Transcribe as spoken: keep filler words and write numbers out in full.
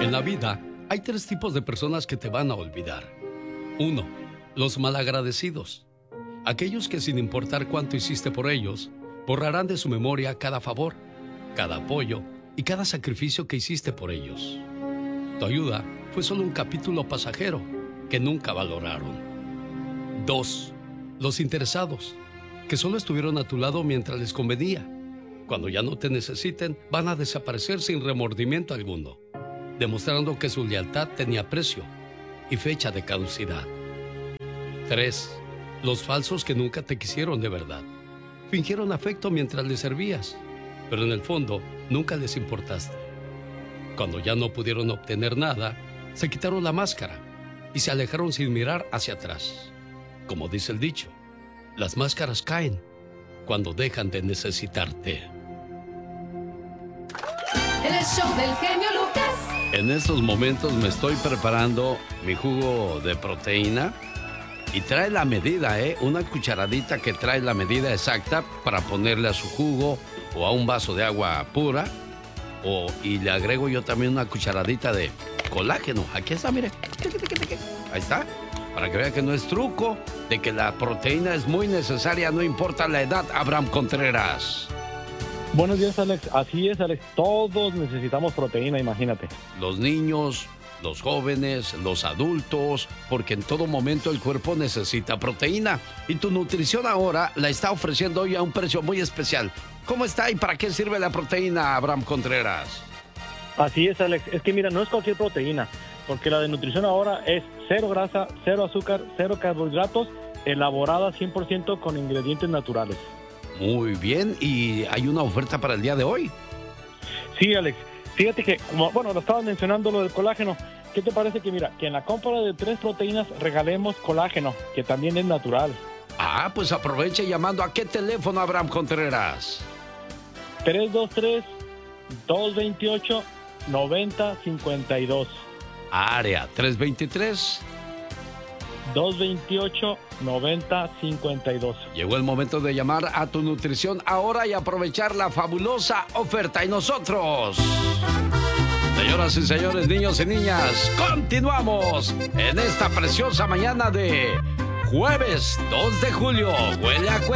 En la vida hay tres tipos de personas que te van a olvidar. Uno, los malagradecidos. Aquellos que sin importar cuánto hiciste por ellos, borrarán de su memoria cada favor, cada apoyo y cada sacrificio que hiciste por ellos. Tu ayuda fue solo un capítulo pasajero que nunca valoraron. Dos, los interesados, que solo estuvieron a tu lado mientras les convenía. Cuando ya no te necesiten, van a desaparecer sin remordimiento alguno, demostrando que su lealtad tenía precio y fecha de caducidad. Tres, los falsos que nunca te quisieron de verdad. Fingieron afecto mientras les servías, pero en el fondo nunca les importaste. Cuando ya no pudieron obtener nada, se quitaron la máscara y se alejaron sin mirar hacia atrás. Como dice el dicho, las máscaras caen cuando dejan de necesitarte. El show del genio Lucas. En estos momentos me estoy preparando mi jugo de proteína y trae la medida, ¿eh? Una cucharadita que trae la medida exacta para ponerle a su jugo o a un vaso de agua pura. O, y le agrego yo también una cucharadita de colágeno. Aquí está, mire. Ahí está. Para que vea que no es truco, de que la proteína es muy necesaria, no importa la edad, Abraham Contreras. Buenos días, Alex. Así es, Alex. Todos necesitamos proteína, imagínate. Los niños, los jóvenes, los adultos, porque en todo momento el cuerpo necesita proteína. Y tu nutrición ahora la está ofreciendo hoy a un precio muy especial. ¿Cómo está y para qué sirve la proteína, Abraham Contreras? Así es, Alex. Es que mira, no es cualquier proteína, porque la de nutrición ahora es cero grasa, cero azúcar, cero carbohidratos, elaborada cien por ciento con ingredientes naturales. Muy bien, ¿y hay una oferta para el día de hoy? Sí, Alex. Fíjate que, como, bueno, lo estabas mencionando lo del colágeno. ¿Qué te parece que, mira, que en la compra de tres proteínas regalemos colágeno, que también es natural? Ah, pues aproveche llamando. ¿A qué teléfono, Abraham Contreras? tres dos tres, dos dos ocho, nueve cero cinco dos. Área tres dos tres. dos dos ocho, nueve cero cinco dos. Llegó el momento de llamar a tu nutrición ahora y aprovechar la fabulosa oferta. Y nosotros, señoras y señores, niños y niñas, continuamos en esta preciosa mañana de jueves dos de julio. Huele a